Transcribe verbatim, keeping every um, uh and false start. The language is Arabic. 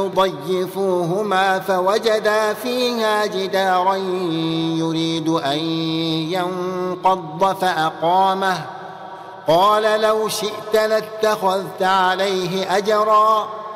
ضيفوهما فوجدا فيها جدارا يريد أن ينقض فأقامه قال لو شئت لاتخذت عليه أجرا